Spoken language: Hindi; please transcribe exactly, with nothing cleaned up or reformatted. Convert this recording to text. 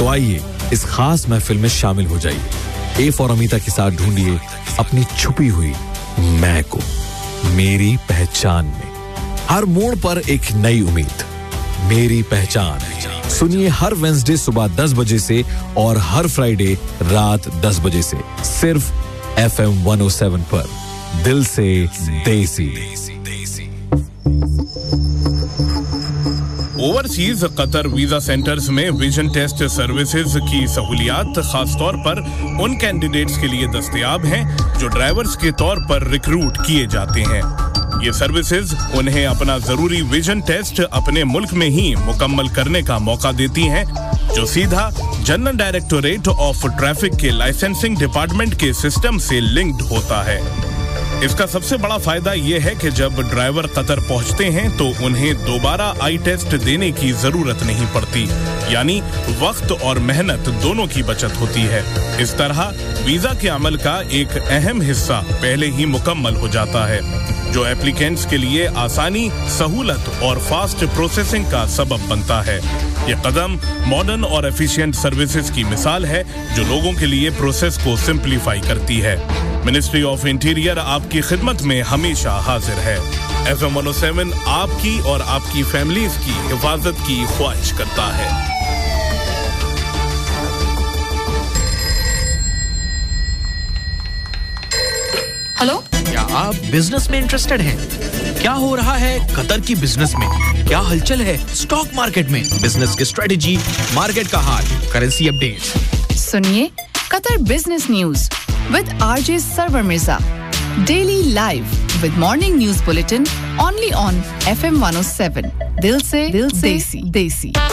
तो आइए इस खास महफिल में शामिल हो जाइए। ए फॉर अमीता के साथ ढूंढिए अपनी छुपी हुई मैं को मेरी पहचान में। हर मोड़ पर एक नई उम्मीद, मेरी पहचान। सुनिए हर वेंसडे सुबह दस बजे से और हर फ्राइडे रात दस बजे से सिर्फ F M one O seven पर। दिल से देसी। ओवरसीज कतर वीजा सेंटर्स में विजन टेस्ट सर्विसेज की सहूलियात खासतौर पर उन कैंडिडेट्स के लिए दस्तयाब हैं जो ड्राइवर्स के तौर पर रिक्रूट किए जाते हैं। ये सर्विसेज उन्हें अपना जरूरी विजन टेस्ट अपने मुल्क में ही मुकम्मल करने का मौका देती हैं, जो सीधा जनरल डायरेक्टोरेट ऑफ ट्रैफिक के लाइसेंसिंग डिपार्टमेंट के सिस्टम से लिंक्ड होता है। इसका सबसे बड़ा फायदा यह है कि जब ड्राइवर कतर पहुंचते हैं तो उन्हें दोबारा आई टेस्ट देने की जरूरत नहीं पड़ती, यानी वक्त और मेहनत दोनों की बचत होती है। इस तरह वीजा के अमल का एक अहम हिस्सा पहले ही मुकम्मल हो जाता है, जो एप्लीकेंट्स के लिए आसानी, सहूलत और फास्ट प्रोसेसिंग का सबब बनता है। ये कदम मॉडर्न और एफिशिएंट सर्विसेज की मिसाल है जो लोगों के लिए प्रोसेस को सिंप्लीफाई करती है। मिनिस्ट्री ऑफ इंटीरियर आपकी खिदमत में हमेशा हाजिर है। F M one O seven आपकी और आपकी फैमिलीज की हिफाजत की ख्वाहिश करता है। हेलो, क्या आप बिजनेस में इंटरेस्टेड हैं? क्या हो रहा है कतर की बिजनेस में? क्या हलचल है स्टॉक मार्केट में? बिजनेस की स्ट्रेटेजी, मार्केट का हाल, करेंसी अपडेट। सुनिए Qatar business news with R J Sarwar Mirza. Daily live with morning news bulletin only on F M one oh seven. Dil se, Dil se Desi. Desi.